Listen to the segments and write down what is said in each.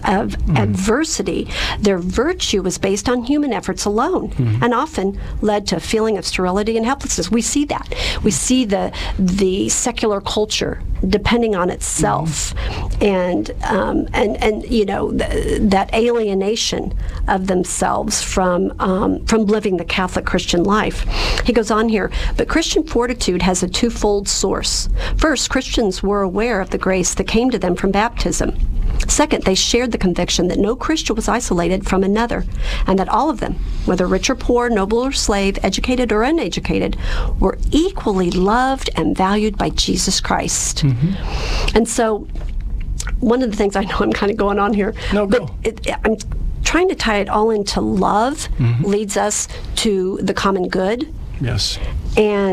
of adversity, their virtue was based on human efforts alone, and often led to a feeling of sterility and helplessness. We see that. We see the secular culture depending on itself, and that alienation of themselves from living the Catholic Christian life. He goes on here, but Christian fortitude has a twofold source. First, Christians were aware of the grace that came to them from baptism. Second, they shared the conviction that no Christian was isolated from another, and that all of them, whether rich or poor, noble or slave, educated or uneducated, were equally loved and valued by Jesus Christ. And so, one of the things, I know I'm kind of going on here, but I'm trying to tie it all into love, leads us to the common good. Yes. And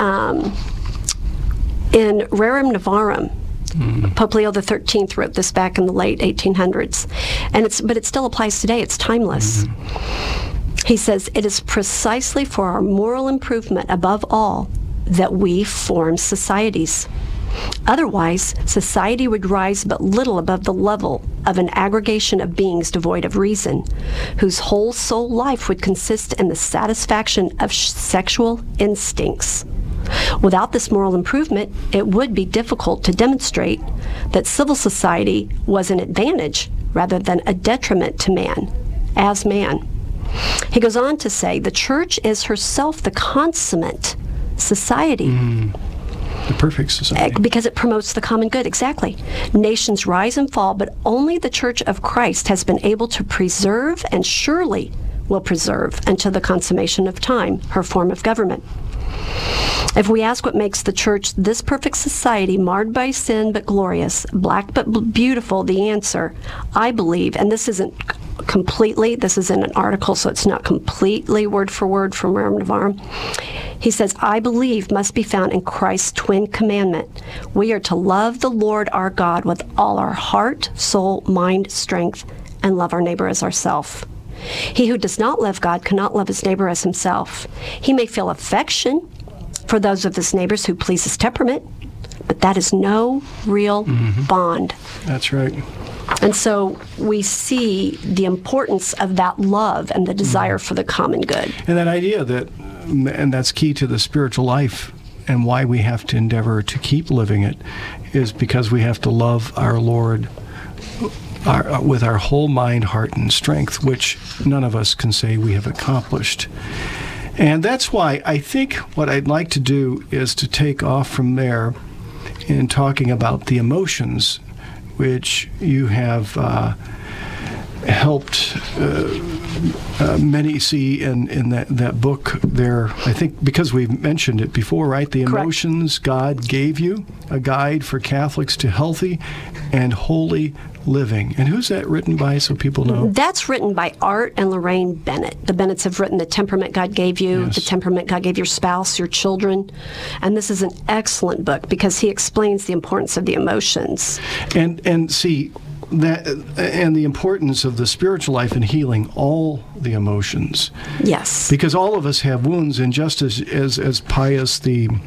in Rerum Novarum, Pope Leo XIII wrote this back in the late 1800s, but it still applies today. It's timeless. He says, it is precisely for our moral improvement above all that we form societies. Otherwise, society would rise but little above the level of an aggregation of beings devoid of reason, whose whole soul life would consist in the satisfaction of sexual instincts. Without this moral improvement, it would be difficult to demonstrate that civil society was an advantage rather than a detriment to man, as man. He goes on to say, the Church is herself the consummate society. The perfect society. Because it promotes the common good, exactly. Nations rise and fall, but only the Church of Christ has been able to preserve, and surely will preserve until the consummation of time, her form of government. If we ask what makes the Church this perfect society, marred by sin but glorious, black but beautiful, the answer, I believe, and this isn't this is in an article, so it's not completely word for word from Rerum Novarum. He says, I believe must be found in Christ's twin commandment. We are to love the Lord our God with all our heart, soul, mind, strength, and love our neighbor as ourself. He who does not love God cannot love his neighbor as himself. He may feel affection for those of his neighbors who please his temperament, but that is no real bond. That's right. And so we see the importance of that love and the desire for the common good. And that idea and that's key to the spiritual life, and why we have to endeavor to keep living it, is because we have to love our Lord with our whole mind, heart, and strength, which none of us can say we have accomplished. And that's why I think what I'd like to do is to take off from there in talking about the emotions, which you have helped many see in that book there. I think because we've mentioned it before, right? The emotions God gave you, a guide for Catholics to healthy and holy living. And who's that written by, so people know? That's written by Art and Lorraine Bennett. The Bennetts have written The Temperament God Gave You, The Temperament God Gave Your Spouse, Your Children. And this is an excellent book because he explains the importance of the emotions. And see, that and the importance of the spiritual life in healing all the emotions. Yes. Because all of us have wounds, and just as Pius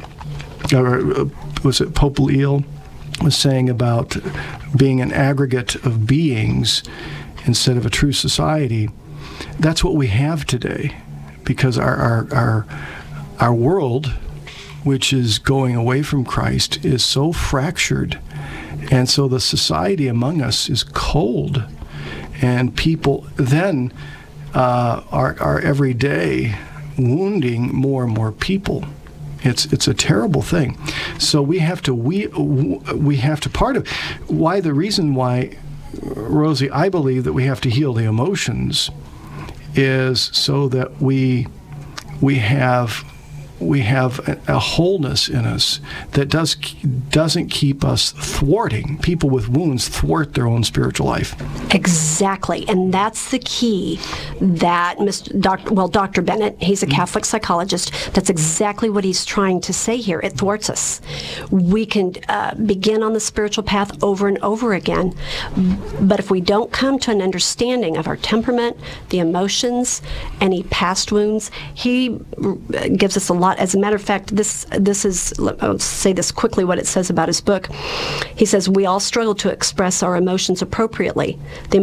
was it Pope Leo was saying about being an aggregate of beings instead of a true society, that's what we have today. Because our world, which is going away from Christ, is so fractured. And so the society among us is cold, and people then are every day wounding more and more people. It's a terrible thing. So we have to part of why the reason why, Rosie, I believe that we have to heal the emotions is so that we have a wholeness in us that doesn't keep us thwarting. People with wounds thwart their own spiritual life. Exactly, and that's the key that Dr. Bennett, he's a Catholic psychologist, that's exactly what he's trying to say here. It thwarts us. We can begin on the spiritual path over and over again, but if we don't come to an understanding of our temperament, the emotions, any past wounds, he gives us a lot. As a matter of fact, this is, I'll say this quickly, what it says about his book. He says, we all struggle to express our emotions appropriately. The